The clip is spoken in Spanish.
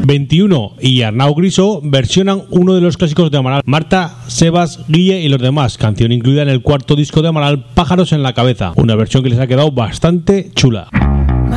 21 y Arnau Grisó versionan uno de los clásicos de Amaral, Marta, Sebas, Guille y los demás, canción incluida en el cuarto disco de Amaral, Pájaros en la cabeza, una versión que les ha quedado bastante chula.